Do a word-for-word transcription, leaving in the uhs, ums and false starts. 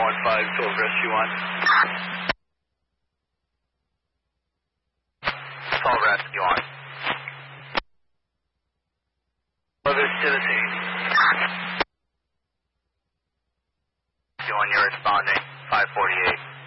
one five, twelve rescue one. twelve rescue one. Others to the scene. Rescue one, you're responding, five forty-eight.